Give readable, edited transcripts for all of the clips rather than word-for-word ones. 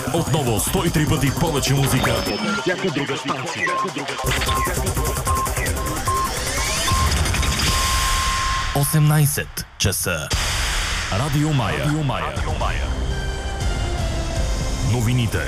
Отново 103 пъти повече музика. Всяка друга станция. 18 часа. Радио Мая. Новините.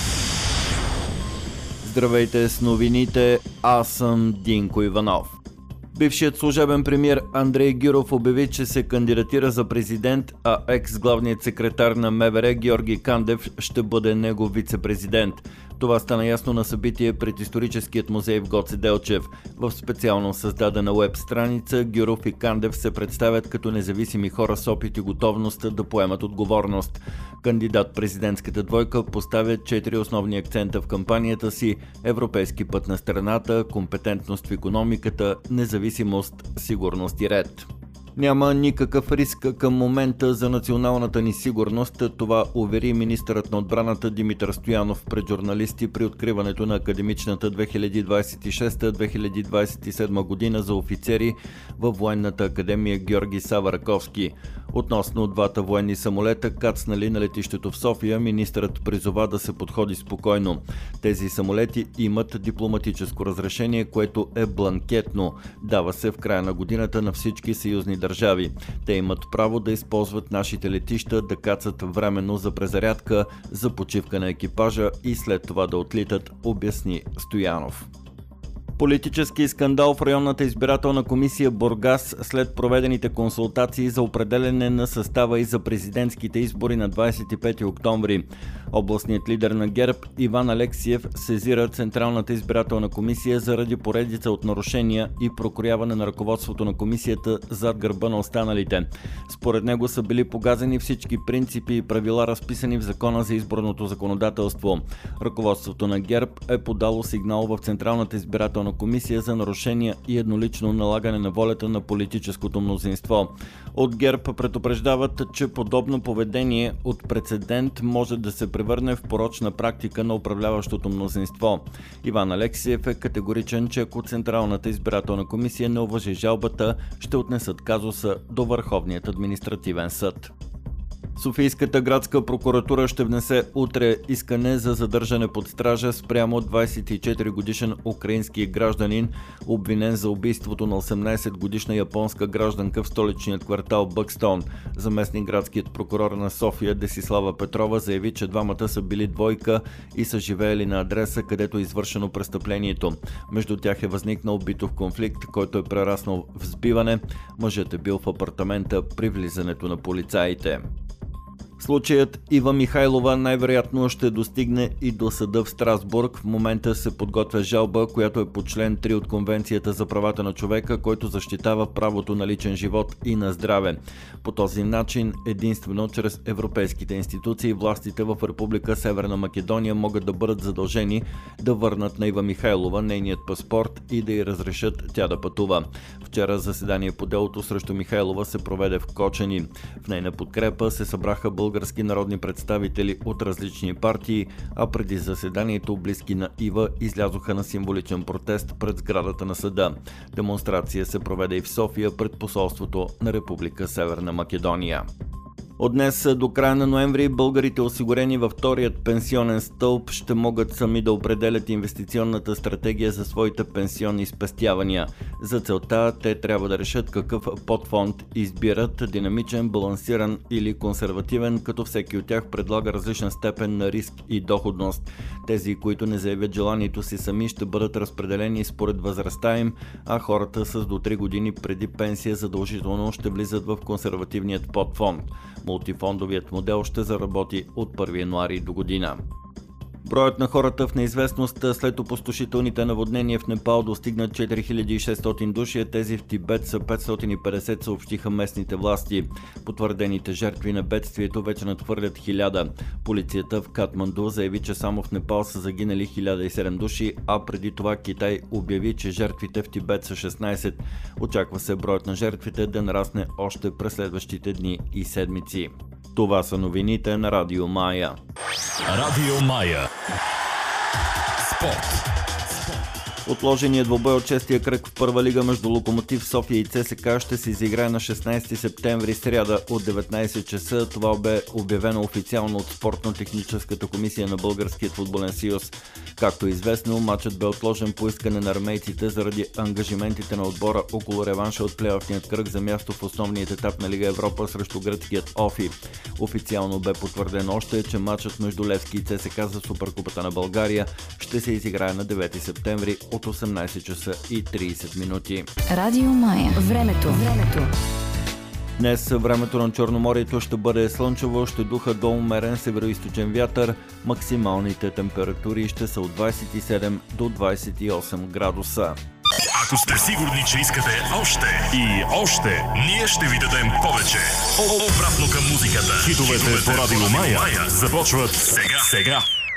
Здравейте с новините, аз съм Динко Иванов. Бившият служебен премиер Андрей Гюров обяви, че се кандидатира за президент, а екс-главният секретар на МВР Георги Кандев ще бъде негов вице-президент. Това стана ясно на събитие пред историческият музей в Гоце Делчев. В специално създадена уеб страница Гюров и Кандев се представят като независими хора с опит и готовност да поемат отговорност. Кандидат-президентската двойка поставя 4 основни акцента в кампанията си: европейски път на страната, компетентност в икономиката, независимост, сигурност и ред. Няма никакъв риск към момента за националната ни сигурност, това увери министърът на отбраната Димитър Стоянов пред журналисти при откриването на академичната 2026-2027 година за офицери във военната академия Георги Сава Раковски. Относно двата военни самолета, кацнали на летището в София, министърът призова да се подходи спокойно. Тези самолети имат дипломатическо разрешение, което е бланкетно. Дава се в края на годината на всички съюзни държави. Те имат право да използват нашите летища, да кацат временно за презарядка, за почивка на екипажа и след това да отлитат, обясни Стоянов. Политически скандал в районната избирателна комисия Бургас след проведените консултации за определене на състава и за президентските избори на 25 октомври. Областният лидер на ГЕРБ Иван Алексиев сезира Централната избирателна комисия заради поредица от нарушения и прокрояване на ръководството на комисията зад гърба на останалите. Според него са били погазени всички принципи и правила, разписани в Закона за изборното законодателство. Ръководството на ГЕРБ е подало сигнал в Централната избирателна комисия за нарушения и еднолично налагане на волята на политическото мнозинство. От ГЕРБ предупреждават, че подобно поведение от прецедент може да се превърне в порочна практика на управляващото мнозинство. Иван Алексиев е категоричен, че ако Централната избирателна комисия не уважи жалбата, ще отнесат казуса до Върховният административен съд. Софийската градска прокуратура ще внесе утре искане за задържане под стража спрямо 24-годишен украински гражданин, обвинен за убийството на 18-годишна японска гражданка в столичният квартал Бъкстон. Заместник градският прокурор на София Десислава Петрова заяви, че двамата са били двойка и са живеели на адреса, където е извършено престъплението. Между тях е възникнал битов конфликт, който е прераснал в сбиване. Мъжът е бил в апартамента при влизането на полицаите. Случаят Ива Михайлова най-вероятно ще достигне и до съда в Страсбург. В момента се подготвя жалба, която е по член 3 от Конвенцията за правата на човека, който защитава правото на личен живот и на здраве. По този начин, единствено чрез европейските институции, властите в Република Северна Македония могат да бъдат задължени да върнат на Ива Михайлова нейният паспорт и да й разрешат тя да пътува. Вчера заседание по делото срещу Михайлова се проведе в Кочани. В нейна подкрепа се събраха български народни представители от различни партии, а преди заседанието близки на Ива излязоха на символичен протест пред сградата на съда. Демонстрация се проведе и в София пред посолството на Република Северна Македония. От днес до края на ноември българите, осигурени във вторият пенсионен стълб, ще могат сами да определят инвестиционната стратегия за своите пенсионни спестявания. За целта те трябва да решат какъв подфонд избират – динамичен, балансиран или консервативен, като всеки от тях предлага различна степен на риск и доходност. Тези, които не заявят желанието си сами, ще бъдат разпределени според възрастта им, а хората с до 3 години преди пенсия задължително ще влизат в консервативният подфонд. Мултифондовият модел ще заработи от 1 януари до година. Броят на хората в неизвестност след опустошителните наводнения в Непал достигна 4600 души, а тези в Тибет са 550, съобщиха местните власти. Потвърдените жертви на бедствието вече надхвърлят 1000. Полицията в Катманду заяви, че само в Непал са загинали 1007 души, а преди това Китай обяви, че жертвите в Тибет са 16. Очаква се броят на жертвите да нарасне още през следващите дни и седмици. Това са новините на Радио Мая. Радио Мая. Спорт. Отложеният двубой от 6-я кръг в първа лига между Локомотив София и ЦСКА ще се изиграе на 16 септември, сряда от 19 часа. Това бе обявено официално от Спортно-техническата комисия на Българският футболен съюз. Както е известно, матчът бе отложен по искане на армейците заради ангажиментите на отбора около реванша от плейофният кръг за място в основният етап на Лига Европа срещу гръцкият ОФИ. Официално бе потвърдено още, че матчът между Левски и ЦСКА за Суперкупата на България ще се изиграе на 9 септември от 18 часа и 30 минути. Радио Мая. Времето. Днес времето на Черноморието ще бъде слънчево, ще духа до умерен североизточен вятър. Максималните температури ще са от 27 до 28 градуса. Ако сте сигурни, че искате още и още, ние ще ви дадем повече. Обратно към музиката. Хитовете по Радио Мая започват сега.